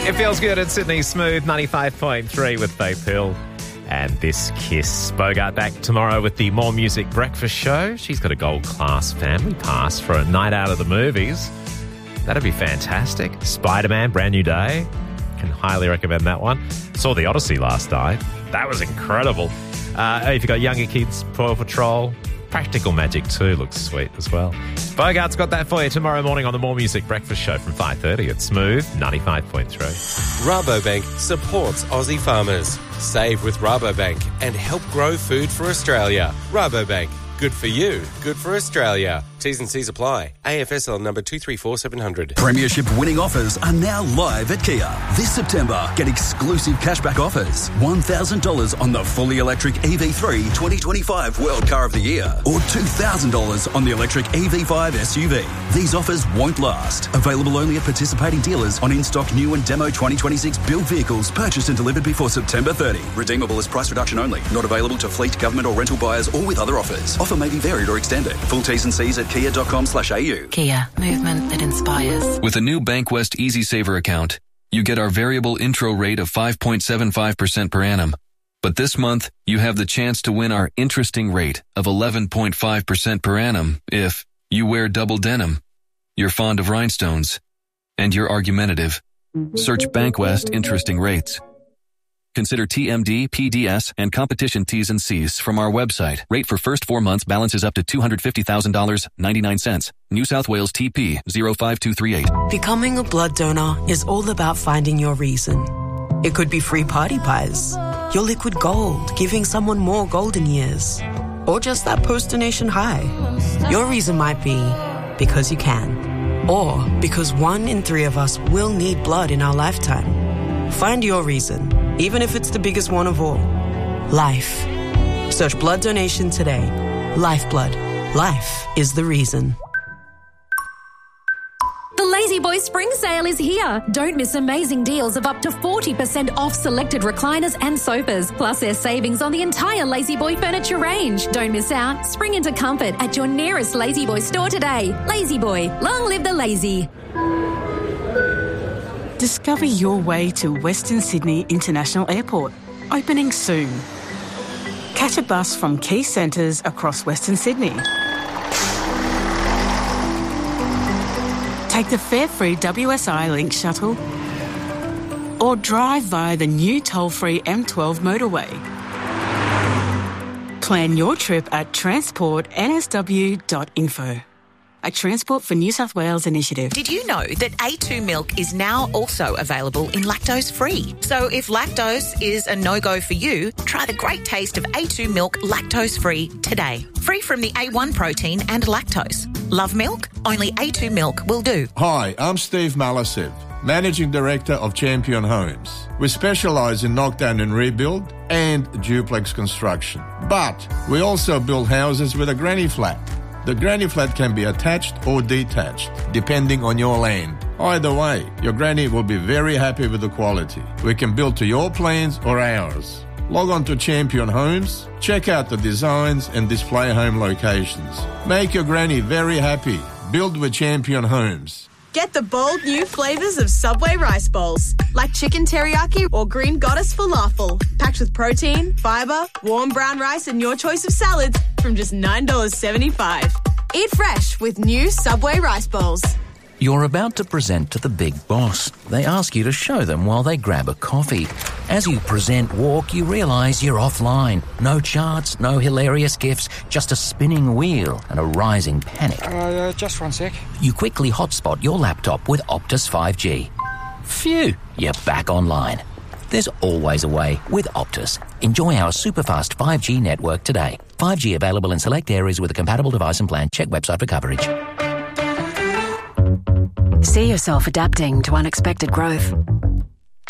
It feels good at Sydney Smooth 95.3 with Faith Hill. And this Kiss. Bogart back tomorrow with the More Music Breakfast Show. She's got a gold class family pass for a night out of the movies. That'd be fantastic. Spider-Man, Brand New Day. Can highly recommend that one. Saw The Odyssey last night. That was incredible. If you've got younger kids, Paw Patrol. Practical Magic 2 looks sweet as well. Bogart's got that for you tomorrow morning on the More Music Breakfast Show from 5:30 at Smooth 95.3. Rabobank supports Aussie farmers. Save with Rabobank and help grow food for Australia. Rabobank. Good for you. Good for Australia. T's and C's apply. AFSL number 234700. Premiership winning offers are now live at Kia. This September, get exclusive cashback offers. $1,000 on the fully electric EV3 2025 World Car of the Year or $2,000 on the electric EV5 SUV. These offers won't last. Available only at participating dealers on in-stock new and demo 2026 build vehicles purchased and delivered before September 30. Redeemable as price reduction only. Not available to fleet, government or rental buyers or with other offers. Offer may be varied or extended. Full T's and C's at kia.com/au. Kia, movement that inspires. With a new Bankwest Easy Saver account, you get our variable intro rate of 5.75% per annum. But this month, you have the chance to win our interesting rate of 11.5% per annum if you wear double denim, you're fond of rhinestones, and you're argumentative. Search Bankwest Interesting Rates. Consider TMD, PDS, and competition T's and C's from our website. Rate for first 4 months balances up to $250,000, 99 cents. New South Wales TP 05238. Becoming a blood donor is all about finding your reason. It could be free party pies, your liquid gold, giving someone more golden years, or just that post-donation high. Your reason might be because you can, or because 1 in 3 of us will need blood in our lifetime. Find your reason, even if it's the biggest one of all. Life. Search blood donation today. Lifeblood. Life is the reason. The Lazy Boy Spring Sale is here. Don't miss amazing deals of up to 40% off selected recliners and sofas. Plus there's savings on the entire Lazy Boy furniture range. Don't miss out. Spring into comfort at your nearest Lazy Boy store today. Lazy Boy. Long live the lazy. Discover your way to Western Sydney International Airport, opening soon. Catch a bus from key centres across Western Sydney. Take the fare-free WSI Link shuttle or drive via the new toll-free M12 motorway. Plan your trip at transportnsw.info. A Transport for New South Wales initiative. Did you know that A2 milk is now also available in lactose-free? So if lactose is a no-go for you, try the great taste of A2 milk lactose-free today. Free from the A1 protein and lactose. Love milk? Only A2 milk will do. Hi, I'm Steve Malasev, Managing Director of Champion Homes. We specialise in knockdown and rebuild and duplex construction. But we also build houses with a granny flat. The granny flat can be attached or detached, depending on your land. Either way, your granny will be very happy with the quality. We can build to your plans or ours. Log on to Champion Homes, check out the designs and display home locations. Make your granny very happy. Build with Champion Homes. Get the bold new flavours of Subway rice bowls, like chicken teriyaki or green goddess falafel, packed with protein, fibre, warm brown rice and your choice of salads from just $9.75. Eat fresh with new Subway rice bowls. You're about to present to the big boss. They ask you to show them while they grab a coffee. As you present walk, you realise you're offline. No charts, no hilarious gifs, just a spinning wheel and a rising panic. Just 1 sec. You quickly hotspot your laptop with Optus 5G. Phew, you're back online. There's always a way with Optus. Enjoy our superfast 5G network today. 5G available in select areas with a compatible device and plan. Check website for coverage. See yourself adapting to unexpected growth.